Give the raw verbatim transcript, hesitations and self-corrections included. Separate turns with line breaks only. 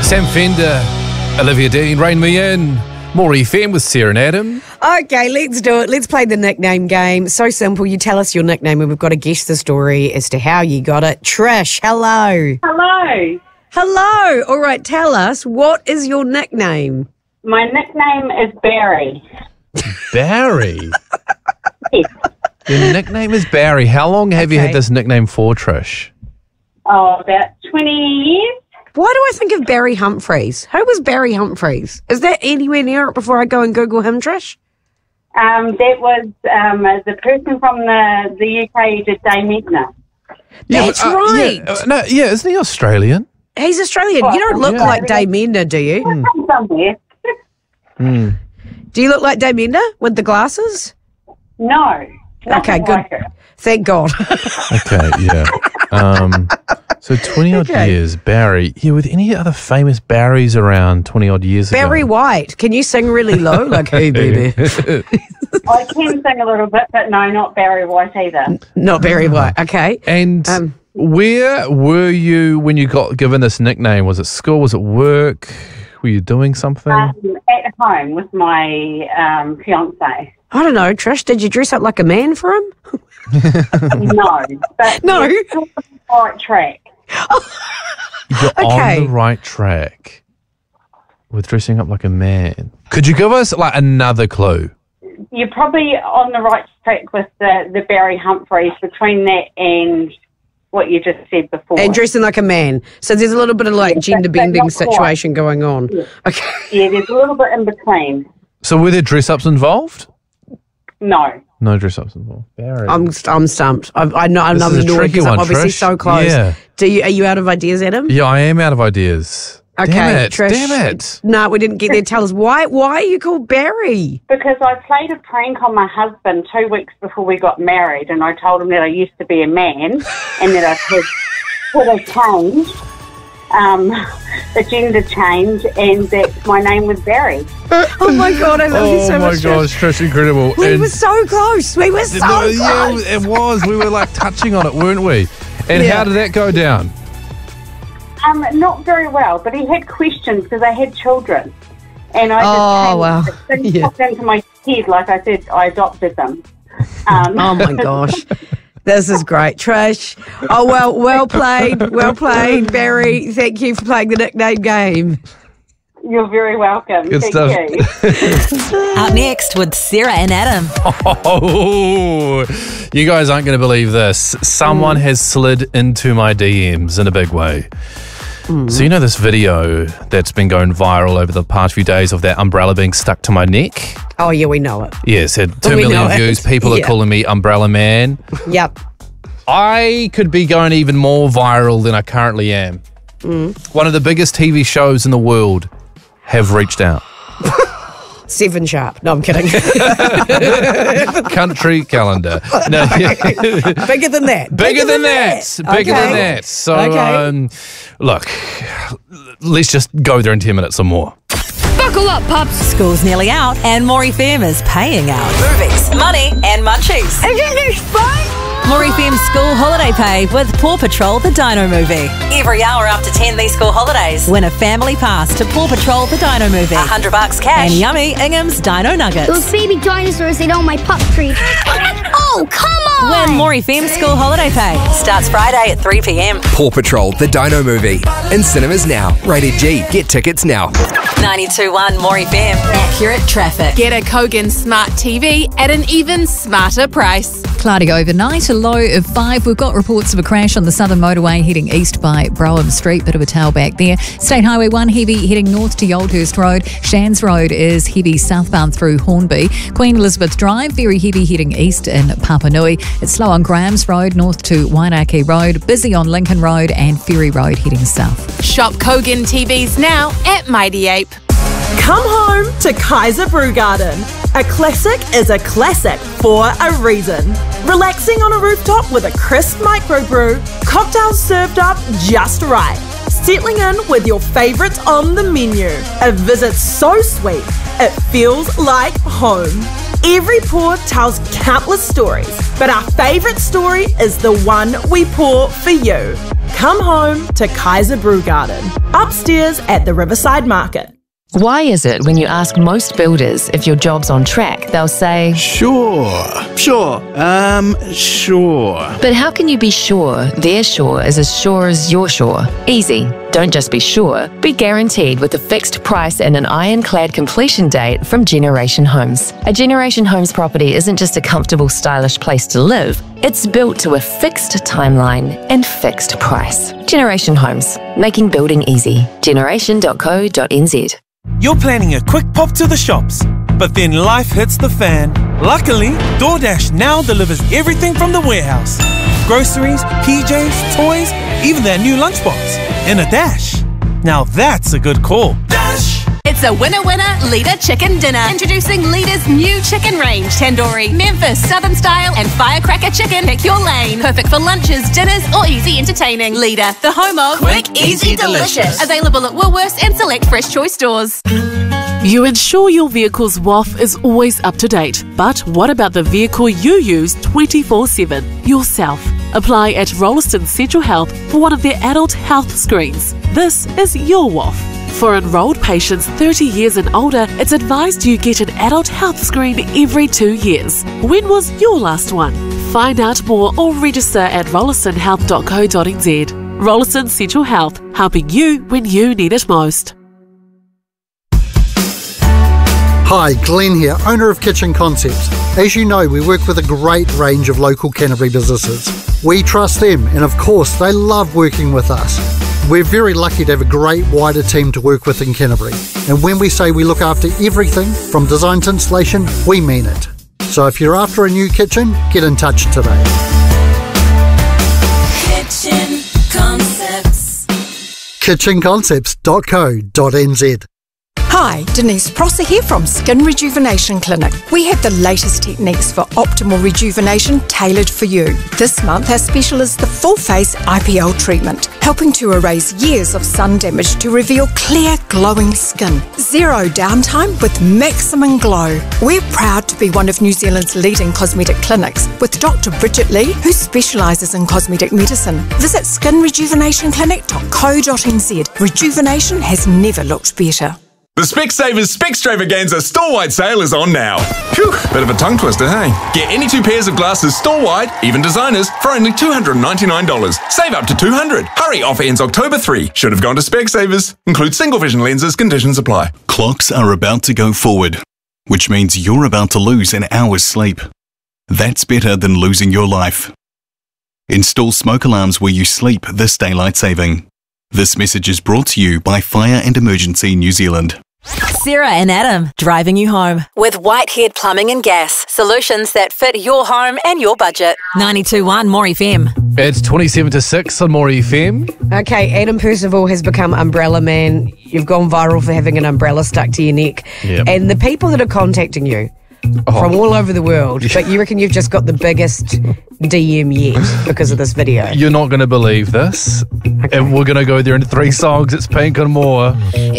Sam Fender, Olivia Dean, Rain Me In, Maury Femme with Sarah and Adam.
Okay, let's do it. Let's play the nickname game. So simple. You tell us your nickname and we've got to guess the story as to how you got it. Trish, hello.
Hello.
Hello. All right, tell us, what is your nickname?
My nickname is Barry.
Barry?
Yes.
Your nickname is Barry. How long have you
Okay.
had this nickname for, Trish?
Oh, about twenty years.
Why do I think of Barry Humphries? Who was Barry Humphries? Is that anywhere near it before I go and Google him, Trish?
Um, that was um, the person from the, the U K who did Dame Edna.
That's
but, uh,
right.
Yeah, uh, no, yeah, isn't he Australian?
He's Australian. You don't look
Yeah.
like Dame Edna, do you?
From somewhere.
Mm.
Do you look like Dame Edna with the glasses?
No.
Okay,
nothing
good.
like it.
Thank God.
Okay, yeah. Um, so twenty-odd
Okay.
years, Barry. Yeah, with any other famous Barrys around twenty-odd years
Barry
ago?
White. Can you sing really low? Like, hey, baby.
I can sing a little bit, but no, not Barry White either.
Not Barry White. Okay.
And
Um,
where were you when you got given this nickname? Was it school? Was it work? Were you doing something?
Um, at home with my um, fiance.
I don't know, Trish. Did you dress up like a man for him?
No. But
No.
we're still on the right track.
You're
okay.
on the right track with dressing up like a man. Could you give us like another clue?
You're probably on the right track with the, the Barry Humphries between that and what you just said before.
And dressing like a man. So there's a little bit of like
Yeah,
gender
but- but
bending
not quite.
situation going on.
Yeah.
Okay.
Yeah, there's a little bit in between.
So were there dress ups involved?
No.
No dress ups involved. Barry.
I'm I'm stumped. I, I know I'm
This
not
is a
annoyed
tricky
because I'm
one,
obviously
Trish.
so close.
Yeah.
Do you? Are you out of ideas, Adam?
Yeah, I am out of ideas.
Okay,
Damn it.
Trish.
Damn it.
No, we didn't get there. Tell us why. Why are you called Barry?
Because I played a prank on my husband two weeks before we got married, and I told him that I used to be a man and that I had sort of changed, um, the gender change, and that my name was Barry.
Oh my God, I love you so
Oh my
much.
gosh, Trish, incredible.
We
And-
were so close. We were so
No,
close.
yeah, it was. We were like touching on it, weren't we? And
Yeah.
how did that go down?
Um, not very well, but he had questions because I had children, and I just
Oh,
came,
wow.
things
Yeah.
popped into my head. Like I said, I adopted them. Um,
Oh my gosh. This is great, Trish. Oh, well, well played. Well played, Barry. Thank you for playing the nickname game.
You're very welcome.
Good
Thank
stuff.
you.
Up next with Sarah and Adam.
Oh, you guys aren't going to believe this. Someone has slid into my D Ms in a big way. So you know this video that's been going viral over the past few days of that umbrella being stuck to my neck?
Oh, yeah, we know it.
Yes, had two
We
million
know it.
views. People
Yeah.
are calling me Umbrella Man.
Yep.
I could be going even more viral than I currently am. One of the biggest T V shows in the world have reached out.
Seven sharp. No, I'm kidding.
Country calendar. No,
Bigger than that.
bigger than that. Bigger than
Okay.
that. So,
Okay.
um, look, let's just go there in ten minutes or more.
Buckle up, pups. School's nearly out and Maury Femme is paying out. Movies, money and munchies.
Isn't this fun?
Maury Femme's school holiday pay with Paw Patrol the Dino Movie. Every hour up to ten these school holidays. Win a family pass to Paw Patrol the Dino Movie. A hundred bucks cash. And yummy Ingham's Dino Nuggets.
Those baby dinosaurs ate all my pup treats. Oh, come on!
Win Maury Femme's school holiday pay. Starts Friday at three p.m.
Paw Patrol, the Dino Movie. In cinemas now. Rated G. Get tickets now.
ninety-two point one Maury Femme. Accurate traffic.
Get a Kogan Smart T V at an even smarter price.
Cloudy overnight, a low of five. We've got reports of a crash on the southern motorway heading east by Brougham Street. Bit of a tailback there. State Highway one heavy heading north to Yoldhurst Road. Shands Road is heavy southbound through Hornby. Queen Elizabeth Drive, very heavy heading east in Papanui. It's slow on Grahams Road north to Wainaki Road. Busy on Lincoln Road and Ferry Road heading south.
Shop Kogan T Vs now at Mighty Ape.
Come home to Kaiser Brew Garden. A classic is a classic for a reason. Relaxing on a rooftop with a crisp microbrew, cocktails served up just right. Settling in with your favourites on the menu. A visit so sweet, it feels like home. Every pour tells countless stories, but our favourite story is the one we pour for you. Come home to Kaiser Brew Garden, upstairs at the Riverside Market.
Why is it when you ask most builders if your job's on track, they'll say,
Sure, sure, um, sure.
But how can you be sure their sure is as sure as your sure? Easy. Don't just be sure, be guaranteed with a fixed price and an ironclad completion date from Generation Homes. A Generation Homes property isn't just a comfortable, stylish place to live. It's built to a fixed timeline and fixed price. Generation Homes, making building easy. generation dot co dot n z.
You're planning a quick pop to the shops, but then life hits the fan. Luckily, DoorDash now delivers everything from the warehouse. Groceries, P Js, toys, even their new lunchbox. In a dash. Now that's a good call. Dash!
It's a winner winner Leader Chicken Dinner. Introducing Leader's new chicken range. Tandoori, Memphis, Southern Style and Firecracker Chicken. Pick your lane. Perfect for lunches, dinners or easy entertaining. Leader, the home of
Quick, Easy, Delicious.
Available at Woolworths and select Fresh Choice stores.
You ensure your vehicle's W A F is always up to date. But what about the vehicle you use twenty-four seven? Yourself. Apply at Rolliston Central Health for one of their adult health screens. This is your W A F. For enrolled patients thirty years and older, it's advised you get an adult health screen every two years. When was your last one? Find out more or register at rolliston health dot co dot n z. Rolliston Central Health, helping you when you need it most.
Hi, Glenn here, owner of Kitchen Concepts. As you know, we work with a great range of local Canterbury businesses. We trust them, and of course, they love working with us. We're very lucky to have a great wider team to work with in Canterbury. And when we say we look after everything from design to installation, we mean it. So if you're after a new kitchen, get in touch today.
Kitchen Concepts.
kitchen concepts dot co dot n z.
Hi, Denise Prosser here from Skin Rejuvenation Clinic. We have the latest techniques for optimal rejuvenation tailored for you. This month our special is the full face I P L treatment, helping to erase years of sun damage to reveal clear, glowing skin. Zero downtime with maximum glow. We're proud to be one of New Zealand's leading cosmetic clinics with Doctor Bridget Lee, who specialises in cosmetic medicine. Visit skin rejuvenation clinic dot co dot n z. Rejuvenation has never looked better.
The Specsavers Specstravaganza store-wide sale is on now. Phew, bit of a tongue twister, hey? Get any two pairs of glasses store-wide, even designers, for only two hundred ninety-nine dollars. Save up to two hundred dollars. Hurry, offer ends October third. Should have gone to Specsavers. Includes single vision lenses, conditions apply.
Clocks are about to go forward, which means you're about to lose an hour's sleep. That's better than losing your life. Install smoke alarms where you sleep this daylight saving. This message is brought to you by Fire and Emergency New Zealand.
Sarah and Adam, driving you home with Whitehead Plumbing and Gas. Solutions that fit your home and your budget. ninety-two point one More F M.
It's twenty-seven to six on More F M.
Okay, Adam Percival has become Umbrella Man. You've gone viral for having an umbrella stuck to your neck.
Yep.
And the people that are contacting you oh. from all over the world, but you reckon you've just got the biggest D M yet because of this video.
You're not going to believe this. Okay. And we're going to go there in three songs. It's Pink and More.